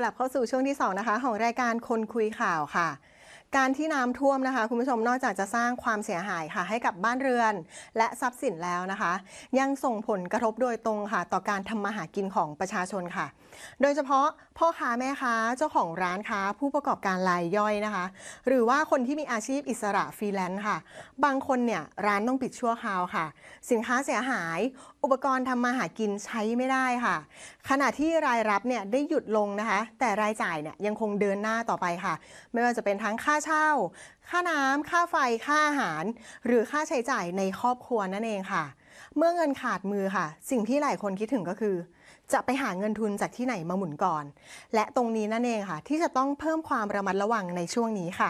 ลับเข้าสู่ช่วงที่2นะคะของรายการคนคุยข่าวค่ะการที่น้ำท่วมนะคะคุณผู้ชมนอกจากจะสร้างความเสียหายค่ะให้กับบ้านเรือนและทรัพย์สินแล้วนะคะยังส่งผลกระทบโดยตรงค่ะต่อการทำมาหากินของประชาชนค่ะโดยเฉพาะพ่อค้าแม่ค้าเจ้าของร้านค้าผู้ประกอบการรายย่อยนะคะหรือว่าคนที่มีอาชีพอิสระฟรีแลนซ์ค่ะบางคนเนี่ยร้านต้องปิดชั่วคราวค่ะสินค้าเสียหายอุปกรณ์ทำมาหากินใช้ไม่ได้ค่ะขณะที่รายรับเนี่ยได้หยุดลงนะคะแต่รายจ่ายเนี่ยยังคงเดินหน้าต่อไปค่ะไม่ว่าจะเป็นทั้งค่าเช่าค่าน้ำค่าไฟค่าอาหารหรือค่าใช้จ่ายในครอบครัวนั่นเองค่ะเมื่อเงินขาดมือค่ะสิ่งที่หลายคนคิดถึงก็คือจะไปหาเงินทุนจากที่ไหนมาหมุนก่อนและตรงนี้นั่นเองค่ะที่จะต้องเพิ่มความระมัดระวังในช่วงนี้ค่ะ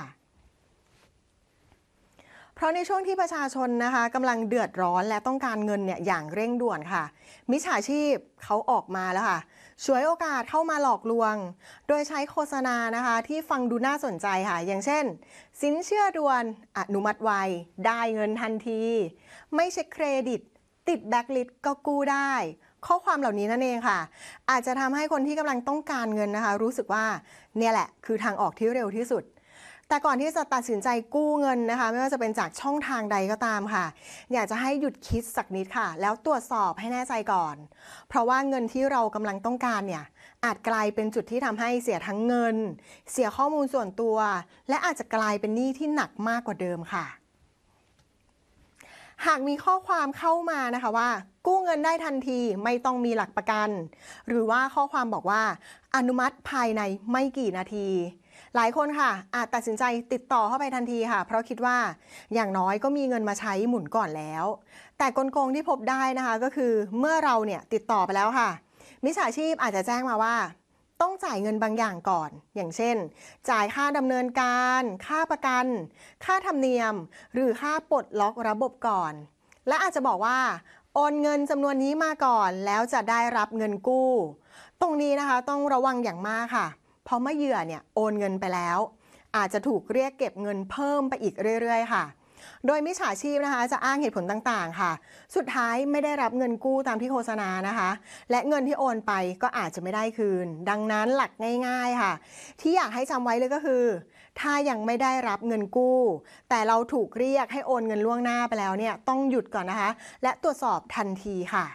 เพราะในช่วงที่ประชาชนนะคะกำลังเดือดร้อนและต้องการเงินเนี่ยอย่างเร่งด่วนค่ะมิจฉาชีพเขาออกมาแล้วค่ะฉวยโอกาสเข้ามาหลอกลวงโดยใช้โฆษณานะคะที่ฟังดูน่าสนใจค่ะอย่างเช่นสินเชื่อด่วนอนุมัติไวได้เงินทันทีไม่เช็คเครดิตติดแบล็คลิสต์ก็กู้ได้ข้อความเหล่านี้นั่นเองค่ะอาจจะทำให้คนที่กำลังต้องการเงินนะคะรู้สึกว่าเนี่ยแหละคือทางออกที่เร็วที่สุดแต่ก่อนที่จะตัดสินใจกู้เงินนะคะไม่ว่าจะเป็นจากช่องทางใดก็ตามค่ะอยากจะให้หยุดคิดสักนิดค่ะแล้วตรวจสอบให้แน่ใจก่อนเพราะว่าเงินที่เรากำลังต้องการเนี่ยอาจกลายเป็นจุดที่ทำให้เสียทั้งเงินเสียข้อมูลส่วนตัวและอาจจะกลายเป็นหนี้ที่หนักมากกว่าเดิมค่ะหากมีข้อความเข้ามานะคะว่ากู้เงินได้ทันทีไม่ต้องมีหลักประกันหรือว่าข้อความบอกว่าอนุมัติภายในไม่กี่นาทีหลายคนค่ะอาจตัดสินใจติดต่อเข้าไปทันทีค่ะเพราะคิดว่าอย่างน้อยก็มีเงินมาใช้หมุนก่อนแล้วแต่กลโกงที่พบได้นะคะก็คือเมื่อเราเนี่ยติดต่อไปแล้วค่ะมิจฉาชีพอาจจะแจ้งมาว่าต้องจ่ายเงินบางอย่างก่อนอย่างเช่นจ่ายค่าดำเนินการค่าประกันค่าธรรมเนียมหรือค่าปลดล็อกระบบก่อนและอาจจะบอกว่าโอนเงินจำนวนนี้มาก่อนแล้วจะได้รับเงินกู้ตรงนี้นะคะต้องระวังอย่างมากค่ะเพราะเมื่อเหยื่อเนี่ยโอนเงินไปแล้วอาจจะถูกเรียกเก็บเงินเพิ่มไปอีกเรื่อยๆค่ะโดยมิจฉาชีพนะคะจะอ้างเหตุผลต่างๆค่ะสุดท้ายไม่ได้รับเงินกู้ตามที่โฆษณานะคะและเงินที่โอนไปก็อาจจะไม่ได้คืนดังนั้นหลักง่ายๆค่ะที่อยากให้จำไว้เลยก็คือถ้ายังไม่ได้รับเงินกู้แต่เราถูกเรียกให้โอนเงินล่วงหน้าไปแล้วเนี่ยต้องหยุดก่อนนะคะและตรวจสอบทันทีค่ะ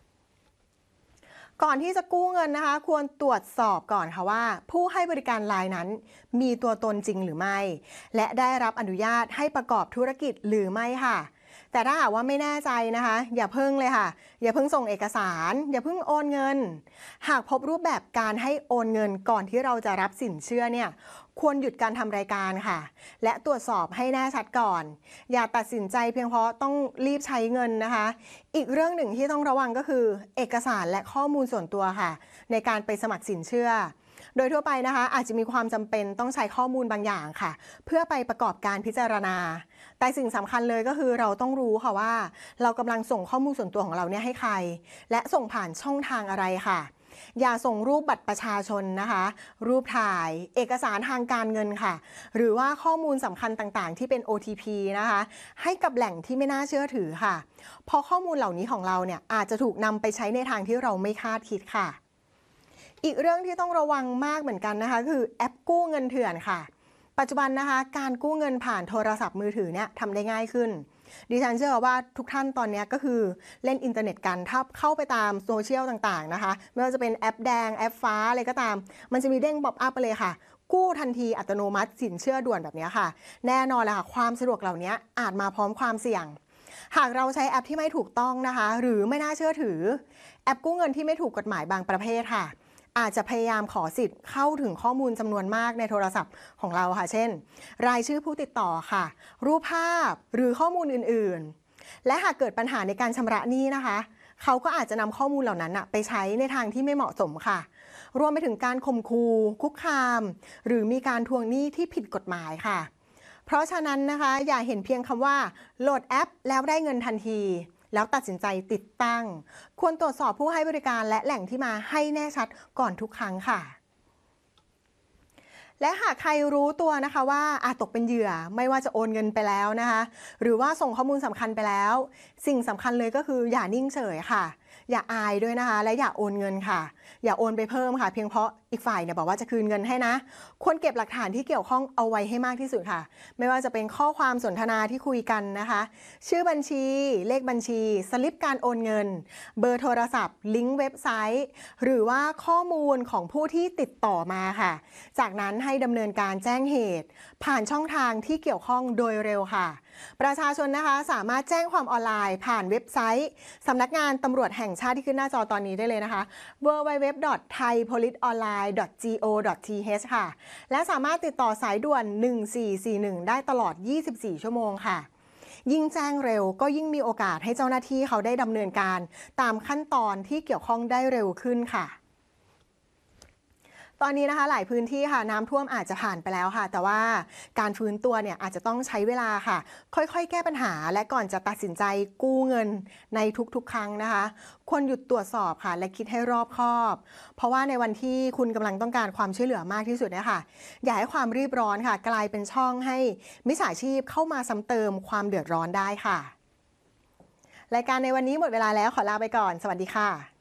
ก่อนที่จะกู้เงินนะคะควรตรวจสอบก่อนค่ะว่าผู้ให้บริการรายนั้นมีตัวตนจริงหรือไม่และได้รับอนุญาตให้ประกอบธุรกิจหรือไม่ค่ะแต่ถ้าหากว่าไม่แน่ใจนะคะอย่าเพิ่งเลยค่ะอย่าเพิ่งส่งเอกสารอย่าเพิ่งโอนเงินหากพบรูปแบบการให้โอนเงินก่อนที่เราจะรับสินเชื่อเนี่ยควรหยุดการทำรายการค่ะและตรวจสอบให้แน่ชัดก่อนอย่าตัดสินใจเพียงเพราะต้องรีบใช้เงินนะคะอีกเรื่องหนึ่งที่ต้องระวังก็คือเอกสารและข้อมูลส่วนตัวค่ะในการไปสมัครสินเชื่อโดยทั่วไปนะคะอาจจะมีความจำเป็นต้องใช้ข้อมูลบางอย่างค่ะเพื่อไปประกอบการพิจารณาแต่สิ่งสำคัญเลยก็คือเราต้องรู้ค่ะว่าเรากำลังส่งข้อมูลส่วนตัวของเราเนี่ยให้ใครและส่งผ่านช่องทางอะไรค่ะอย่าส่งรูปบัตรประชาชนนะคะรูปถ่ายเอกสารทางการเงินค่ะหรือว่าข้อมูลสำคัญต่างๆที่เป็น OTP นะคะให้กับแหล่งที่ไม่น่าเชื่อถือค่ะเพราะข้อมูลเหล่านี้ของเราเนี่ยอาจจะถูกนำไปใช้ในทางที่เราไม่คาดคิดค่ะอีกเรื่องที่ต้องระวังมากเหมือนกันนะคะคือแอปกู้เงินเถื่อนค่ะปัจจุบันนะคะการกู้เงินผ่านโทรศัพท์มือถือเนี่ยทำได้ง่ายขึ้นดิฉันเชื่อว่าทุกท่านตอนนี้ก็คือเล่นอินเทอร์เน็ตกันถ้าเข้าไปตามโซเชียลต่างๆนะคะไม่ว่าจะเป็นแอปแดงแอปฟ้าอะไรก็ตามมันจะมีเด้งป๊อปอัพไปเลยค่ะกู้ทันทีอัตโนมัติสินเชื่อด่วนแบบนี้ค่ะแน่นอนเลยค่ะความสะดวกเหล่านี้อาจมาพร้อมความเสี่ยงหากเราใช้แอปที่ไม่ถูกต้องนะคะหรือไม่น่าเชื่อถือแอปกู้เงินที่ไม่ถูกกฎหมายบางประเภทค่ะอาจจะพยายามขอสิทธิ์เข้าถึงข้อมูลจำนวนมากในโทรศัพท์ของเราค่ะเช่นรายชื่อผู้ติดต่อค่ะรูปภาพหรือข้อมูลอื่นๆและหากเกิดปัญหาในการชำระหนี้นะคะเขาก็อาจจะนำข้อมูลเหล่านั้นไปใช้ในทางที่ไม่เหมาะสมค่ะรวมไปถึงการข่มขู่คุกคามหรือมีการทวงหนี้ที่ผิดกฎหมายค่ะเพราะฉะนั้นนะคะอย่าเห็นเพียงคำว่าโหลดแอปแล้วได้เงินทันทีแล้วตัดสินใจติดตั้งควรตรวจสอบผู้ให้บริการและแหล่งที่มาให้แน่ชัดก่อนทุกครั้งค่ะและหากใครรู้ตัวนะคะว่าอาจตกเป็นเหยื่อไม่ว่าจะโอนเงินไปแล้วนะคะหรือว่าส่งข้อมูลสำคัญไปแล้วสิ่งสำคัญเลยก็คืออย่านิ่งเฉยค่ะอย่าอายด้วยนะคะและอย่าโอนเงินค่ะอย่าโอนไปเพิ่มค่ะเพียงเพราะอีกฝ่ายเนี่ยบอกว่าจะคืนเงินให้นะควรเก็บหลักฐานที่เกี่ยวข้องเอาไว้ให้มากที่สุดค่ะไม่ว่าจะเป็นข้อความสนทนาที่คุยกันนะคะชื่อบัญชีเลขบัญชีสลิปการโอนเงินเบอร์โทรศัพท์ลิงก์เว็บไซต์หรือว่าข้อมูลของผู้ที่ติดต่อมาค่ะจากนั้นให้ดำเนินการแจ้งเหตุผ่านช่องทางที่เกี่ยวข้องโดยเร็วค่ะประชาชนนะคะสามารถแจ้งความออนไลน์ผ่านเว็บไซต์สำนักงานตำรวจแห่งชาติที่ขึ้นหน้าจอตอนนี้ได้เลยนะคะ www.thaipoliceonline.go.th ค่ะและสามารถติดต่อสายด่วน 1441 ได้ตลอด 24 ชั่วโมงค่ะยิ่งแจ้งเร็วก็ยิ่งมีโอกาสให้เจ้าหน้าที่เขาได้ดำเนินการตามขั้นตอนที่เกี่ยวข้องได้เร็วขึ้นค่ะตอนนี้นะคะหลายพื้นที่ค่ะน้ำท่วมอาจจะผ่านไปแล้วค่ะแต่ว่าการฟื้นตัวเนี่ยอาจจะต้องใช้เวลาค่ะค่อยๆแก้ปัญหาและก่อนจะตัดสินใจกู้เงินในทุกๆครั้งนะคะควรหยุดตรวจสอบค่ะและคิดให้รอบคอบเพราะว่าในวันที่คุณกำลังต้องการความช่วยเหลือมากที่สุดเนี่ยค่ะอย่าให้ความรีบร้อนค่ะกลายเป็นช่องให้มิจฉาชีพเข้ามาซ้ำเติมความเดือดร้อนได้ค่ะรายการในวันนี้หมดเวลาแล้วขอลาไปก่อนสวัสดีค่ะ